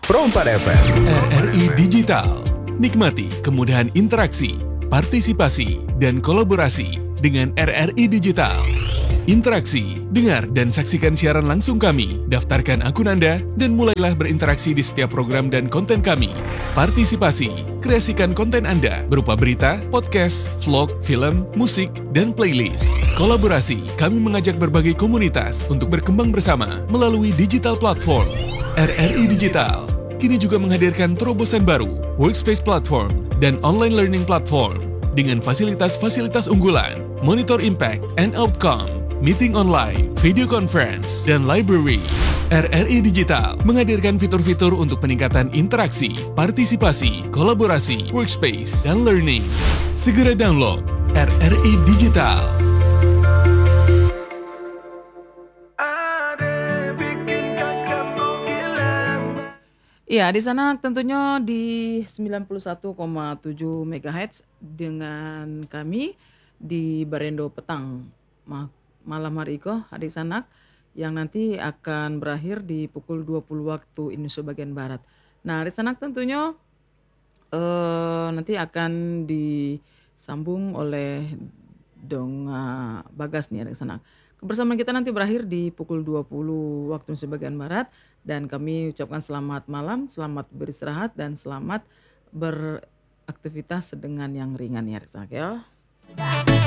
Pro 4 FM. RRI Digital. Nikmati kemudahan interaksi, partisipasi, dan kolaborasi dengan RRI Digital. Interaksi, dengar dan saksikan siaran langsung kami, daftarkan akun Anda, dan mulailah berinteraksi di setiap program dan konten kami. Partisipasi, kreasikan konten Anda berupa berita, podcast, vlog, film, musik, dan playlist. Kolaborasi, kami mengajak berbagai komunitas untuk berkembang bersama melalui digital platform. RRI Digital kini juga menghadirkan terobosan baru, workspace platform, dan online learning platform dengan fasilitas-fasilitas unggulan, monitor impact and outcome, meeting online, video conference, dan library. RRI Digital menghadirkan fitur-fitur untuk peningkatan interaksi, partisipasi, kolaborasi, workspace, dan learning. Segera download RRI Digital. Ya, di sana tentunya di 91,7 MHz dengan kami di Barendo Petang malam hari itu adik sanak yang nanti akan berakhir di pukul 20 waktu Indonesia bagian Barat. Nah, adik sanak tentunya nanti akan disambung oleh Bagas nih adik sanak. Kebersamaan kita nanti berakhir di pukul 20 waktu Indonesia bagian Barat dan kami ucapkan selamat malam, selamat beristirahat dan selamat beraktivitas dengan yang ringan ya adik sanak ya.